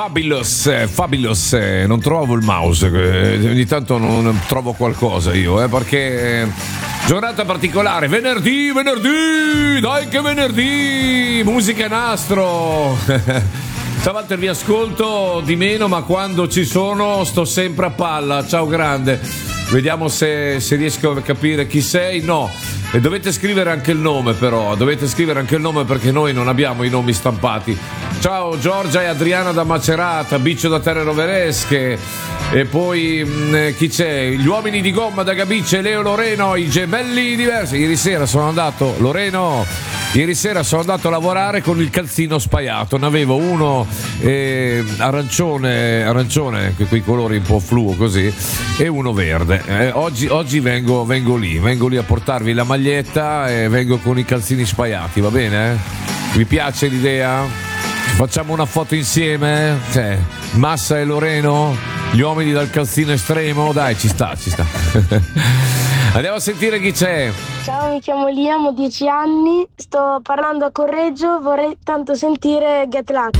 Fabulous, non trovo il mouse, ogni tanto non trovo qualcosa io, perché giornata particolare, venerdì, dai che venerdì, musica e nastro. Stavolta vi ascolto di meno, ma quando ci sono sto sempre a palla. Ciao grande, vediamo se riesco a capire chi sei. No, e dovete scrivere anche il nome, però dovete scrivere anche il nome, perché noi non abbiamo i nomi stampati. Ciao Giorgia e Adriana da Macerata, Biccio da Terre Roveresche, e poi chi c'è? Gli uomini di gomma da Gabice, Leo Loreno, i gemelli diversi. Ieri sera sono andato a lavorare con il calzino spaiato, ne avevo uno arancione, quei colori un po' fluo così, e uno verde. Oggi vengo lì a portarvi la maglietta e vengo con i calzini spaiati, va bene? Vi piace l'idea? Facciamo una foto insieme? Massa e Loreno, gli uomini dal calzino estremo, dai, ci sta. Andiamo a sentire chi c'è. Ciao, mi chiamo Liam, ho 10 anni, sto parlando a Correggio, vorrei tanto sentire Get Lucky.